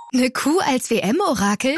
Eine Kuh als WM-Orakel?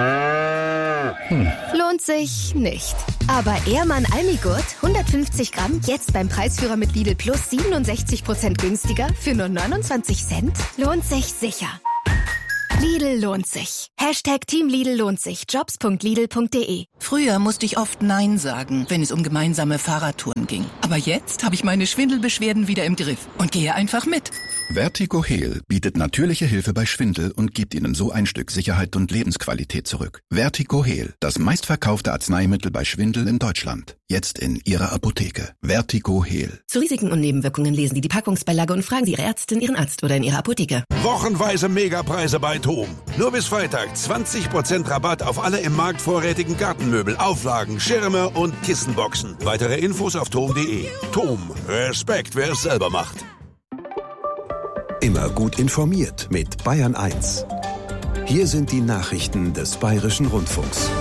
Lohnt sich nicht. Aber Ehrmann Almigurt, 150 Gramm, jetzt beim Preisführer mit Lidl Plus 67% günstiger für nur 29 Cent? Lohnt sich sicher. Lidl lohnt sich. Hashtag Team Lidl lohnt sich. Jobs.lidl.de. Früher musste ich oft Nein sagen, wenn es um gemeinsame Fahrradtouren ging. Aber jetzt habe ich meine Schwindelbeschwerden wieder im Griff und gehe einfach mit. Vertigo Heal bietet natürliche Hilfe bei Schwindel und gibt Ihnen so ein Stück Sicherheit und Lebensqualität zurück. Vertigo Heal, das meistverkaufte Arzneimittel bei Schwindel in Deutschland. Jetzt in Ihrer Apotheke. Vertigo Heal. Zu Risiken und Nebenwirkungen lesen Sie die Packungsbeilage und fragen Sie Ihre Ärztin, Ihren Arzt oder in Ihrer Apotheke. Wochenweise Megapreise bei TOM. Nur bis Freitag 20% Rabatt auf alle im Markt vorrätigen Gartenmöbel, Auflagen, Schirme und Kissenboxen. Weitere Infos auf tom.de. TOM. Respekt, wer es selber macht. Immer gut informiert mit Bayern 1. Hier sind die Nachrichten des Bayerischen Rundfunks.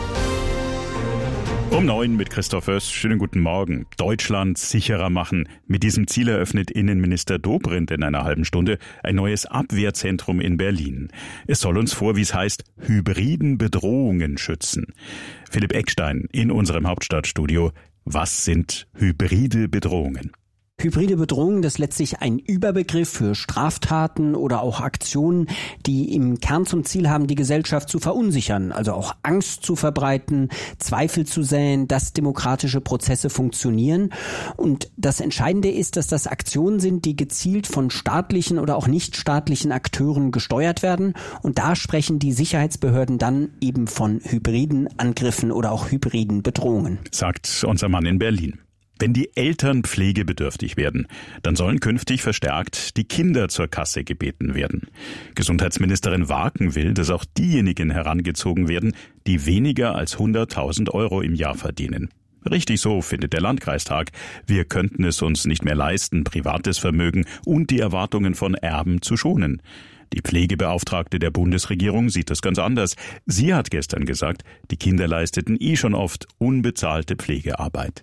Um 9 mit Christoph Oest. Schönen guten Morgen. Deutschland sicherer machen. Mit diesem Ziel eröffnet Innenminister Dobrindt in einer halben Stunde ein neues Abwehrzentrum in Berlin. Es soll uns vor, wie es heißt, hybriden Bedrohungen schützen. Philipp Eckstein in unserem Hauptstadtstudio. Was sind hybride Bedrohungen? Hybride Bedrohung, das ist letztlich ein Überbegriff für Straftaten oder auch Aktionen, die im Kern zum Ziel haben, die Gesellschaft zu verunsichern, also auch Angst zu verbreiten, Zweifel zu säen, dass demokratische Prozesse funktionieren. Und das Entscheidende ist, dass das Aktionen sind, die gezielt von staatlichen oder auch nichtstaatlichen Akteuren gesteuert werden. Und da sprechen die Sicherheitsbehörden dann eben von hybriden Angriffen oder auch hybriden Bedrohungen. Sagt unser Mann in Berlin. Wenn die Eltern pflegebedürftig werden, dann sollen künftig verstärkt die Kinder zur Kasse gebeten werden. Gesundheitsministerin Waken will, dass auch diejenigen herangezogen werden, die weniger als 100.000 Euro im Jahr verdienen. Richtig so, findet der Landkreistag. Wir könnten es uns nicht mehr leisten, privates Vermögen und die Erwartungen von Erben zu schonen. Die Pflegebeauftragte der Bundesregierung sieht das ganz anders. Sie hat gestern gesagt, die Kinder leisteten schon oft unbezahlte Pflegearbeit.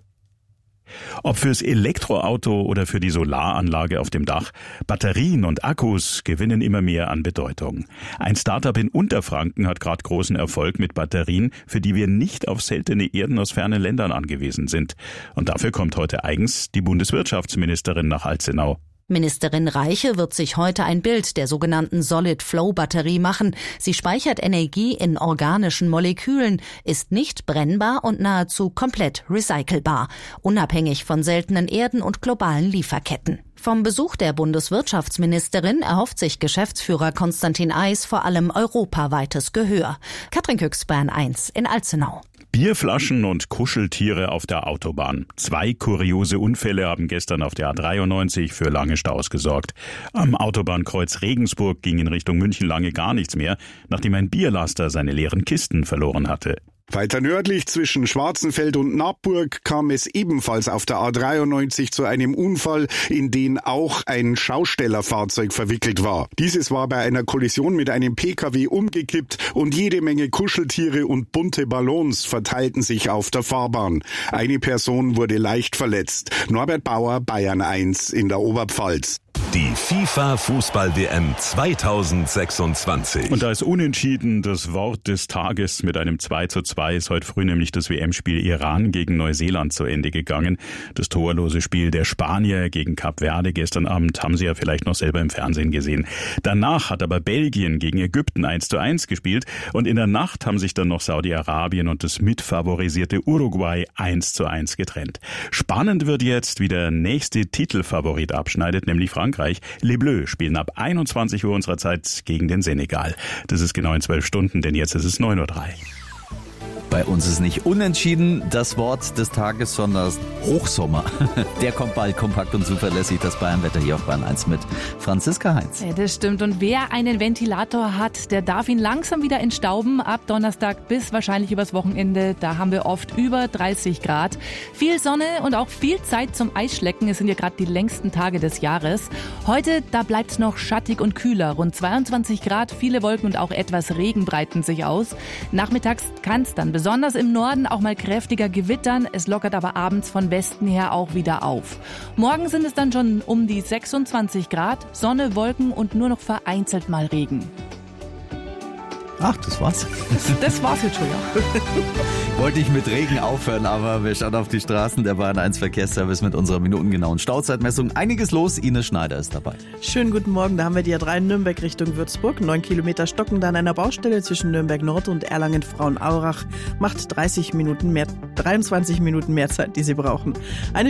Ob fürs Elektroauto oder für die Solaranlage auf dem Dach, Batterien und Akkus gewinnen immer mehr an Bedeutung. Ein Startup in Unterfranken hat gerade großen Erfolg mit Batterien, für die wir nicht auf seltene Erden aus fernen Ländern angewiesen sind. Und dafür kommt heute eigens die Bundeswirtschaftsministerin nach Alzenau. Ministerin Reiche wird sich heute ein Bild der sogenannten Solid-Flow-Batterie machen. Sie speichert Energie in organischen Molekülen, ist nicht brennbar und nahezu komplett recycelbar, unabhängig von seltenen Erden und globalen Lieferketten. Vom Besuch der Bundeswirtschaftsministerin erhofft sich Geschäftsführer Konstantin Eis vor allem europaweites Gehör. Katrin Küchs, Bayern 1 in Alzenau. Bierflaschen und Kuscheltiere auf der Autobahn. 2 kuriose Unfälle haben gestern auf der A93 für lange Staus gesorgt. Am Autobahnkreuz Regensburg ging in Richtung München lange gar nichts mehr, nachdem ein Bierlaster seine leeren Kisten verloren hatte. Weiter nördlich zwischen Schwarzenfeld und Nabburg kam es ebenfalls auf der A93 zu einem Unfall, in den auch ein Schaustellerfahrzeug verwickelt war. Dieses war bei einer Kollision mit einem Pkw umgekippt und jede Menge Kuscheltiere und bunte Ballons verteilten sich auf der Fahrbahn. Eine Person wurde leicht verletzt. Norbert Bauer, Bayern 1 in der Oberpfalz. Die FIFA-Fußball-WM 2026. Und da ist unentschieden das Wort des Tages. Mit einem 2:2 ist heute früh nämlich das WM-Spiel Iran gegen Neuseeland zu Ende gegangen. Das torlose Spiel der Spanier gegen Kap Verde gestern Abend haben Sie ja vielleicht noch selber im Fernsehen gesehen. Danach hat aber Belgien gegen Ägypten 1:1 gespielt und in der Nacht haben sich dann noch Saudi-Arabien und das mitfavorisierte Uruguay 1:1 getrennt. Spannend wird jetzt, wie der nächste Titelfavorit abschneidet, nämlich Frankreich. Les Bleus spielen ab 21 Uhr unserer Zeit gegen den Senegal. Das ist genau in 12 Stunden, denn jetzt ist es 9:03 Uhr. Bei uns ist nicht unentschieden das Wort des Tages, sondern Hochsommer. Der kommt bald, kompakt und zuverlässig. Das Bayernwetter hier auf Bayern 1 mit Franziska Heinz. Ja, das stimmt. Und wer einen Ventilator hat, der darf ihn langsam wieder entstauben. Ab Donnerstag bis wahrscheinlich übers Wochenende. Da haben wir oft über 30 Grad. Viel Sonne und auch viel Zeit zum Eisschlecken. Es sind ja gerade die längsten Tage des Jahres. Heute, da bleibt es noch schattig und kühler. Rund 22 Grad, viele Wolken und auch etwas Regen breiten sich aus. Nachmittags kann es dann besonders im Norden auch mal kräftiger gewittern. Es lockert aber abends von Westen her auch wieder auf. Morgen sind es dann schon um die 26 Grad, Sonne, Wolken und nur noch vereinzelt mal Regen. Ach, das war's. Das war's jetzt schon, ja. Wollte ich mit Regen aufhören, aber wir schauen auf die Straßen. Der Bayern 1 Verkehrsservice mit unserer minutengenauen Stauzeitmessung. Einiges los. Ines Schneider ist dabei. Schönen guten Morgen. Da haben wir die A3 Nürnberg Richtung Würzburg. 9 Kilometer stocken da an einer Baustelle zwischen Nürnberg Nord und Erlangen-Frauenaurach. Macht 23 Minuten mehr Zeit, die Sie brauchen. Eine